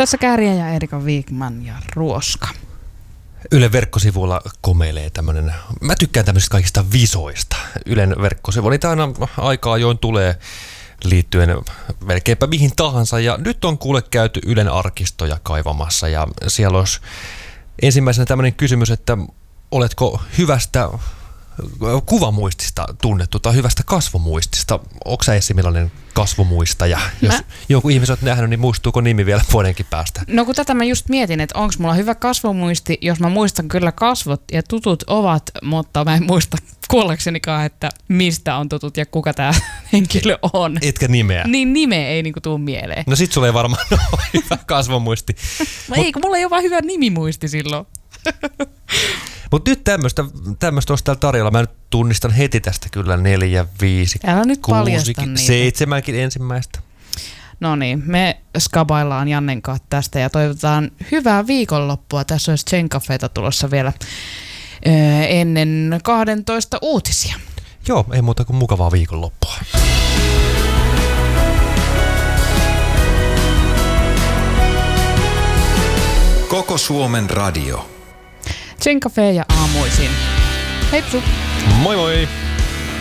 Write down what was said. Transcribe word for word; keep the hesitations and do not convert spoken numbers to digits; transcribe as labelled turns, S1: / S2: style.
S1: Tässä Kääriä ja Erika Wigman ja Ruoska.
S2: Ylen verkkosivuilla komeilee tämmönen, mä tykkään tämmöisistä kaikista visoista. Ylen verkkosivu, niitä aina aikaa ajoin tulee liittyen melkeinpä mihin tahansa. Ja nyt on kuule käyty Ylen arkistoja kaivamassa ja siellä olisi ensimmäisenä tämmöinen kysymys, että oletko hyvästä kuvamuistista tunnettu tai hyvästä kasvomuistista? Onko sä Essi millainen kasvomuistaja? Jos mä... joku ihmisen olet nähnyt, niin muistuuko nimi vielä vuodenkin päästä?
S1: No kun tätä mä just mietin, että onko mulla hyvä kasvomuisti, jos mä muistan kyllä kasvot ja tutut ovat, mutta mä en muista kuollaksenikaan, että mistä on tutut ja kuka tää henkilö on.
S2: Etkä nimeä?
S1: Niin nimeä ei niinku tuu mieleen.
S2: No sit sulla ei varmaan ole hyvä kasvomuisti.
S1: No Mut... ei, kun mulla ei ole vaan hyvä nimimuisti silloin.
S2: Mutta nyt tämmöistä tämmöistä olisi täällä tarjolla. Mä nyt tunnistan heti tästä kyllä neljä, viisi,
S1: Älä nyt paljasta
S2: kuusi,
S1: niitä.
S2: seitsemänkin ensimmäistä. No
S1: niin, me skabaillaan Jannen kanssa tästä ja toivotaan hyvää viikonloppua. Tässä olisi Zen Cafeta tulossa vielä öö, ennen kahdentoista uutisia.
S2: Joo, ei muuta kuin mukavaa viikonloppua.
S3: Koko Suomen radio.
S1: Zen Cafe ja aamuisin. Heipsu!
S2: Moi moi!